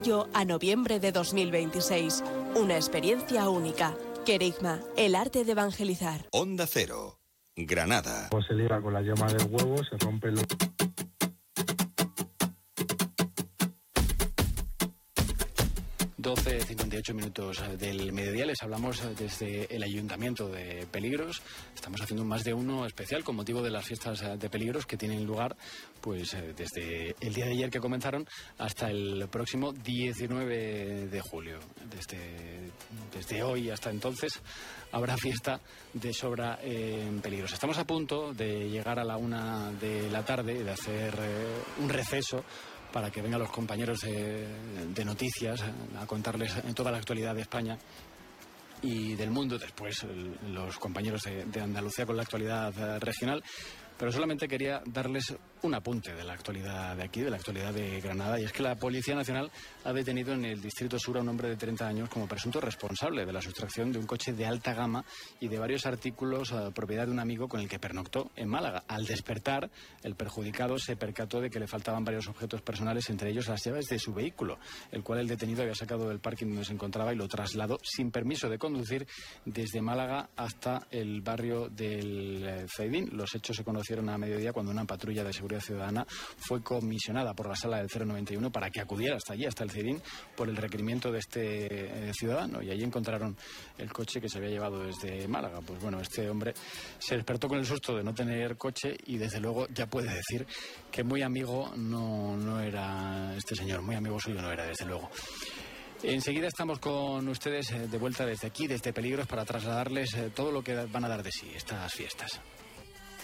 A noviembre de 2026. Una experiencia única. Querigma, el arte de evangelizar. Onda Cero, Granada. O se liga con la yema del huevo, se rompe el... 12:58 minutos del mediodía. Les hablamos desde el Ayuntamiento de Peligros. Estamos haciendo un más de uno especial con motivo de las fiestas de Peligros que tienen lugar pues desde el día de ayer que comenzaron hasta el próximo 19 de julio. Desde hoy hasta entonces habrá fiesta de sobra en Peligros. Estamos a punto de llegar a la 1 de la tarde y de hacer un receso para que vengan los compañeros de noticias a contarles toda la actualidad de España y del mundo. Después los compañeros de Andalucía con la actualidad regional. Pero solamente quería darles un apunte de la actualidad de aquí, de la actualidad de Granada, y es que la Policía Nacional ha detenido en el Distrito Sur a un hombre de 30 años como presunto responsable de la sustracción de un coche de alta gama y de varios artículos propiedad de un amigo con el que pernoctó en Málaga. Al despertar, el perjudicado se percató de que le faltaban varios objetos personales, entre ellos las llaves de su vehículo, el cual el detenido había sacado del parking donde se encontraba y lo trasladó sin permiso de conducir desde Málaga hasta el barrio del Zaidín. Los hechos se conocieron a mediodía cuando una patrulla de seguridad ciudadana fue comisionada por la sala del 091 para que acudiera hasta allí, hasta el Zaidín, por el requerimiento de este ciudadano, y allí encontraron el coche que se había llevado desde Málaga. Pues bueno, este hombre se despertó con el susto de no tener coche y desde luego ya puede decir que muy amigo no era este señor, muy amigo suyo no era, desde luego. Enseguida estamos con ustedes de vuelta desde aquí, desde Peligros, para trasladarles todo lo que van a dar de sí estas fiestas.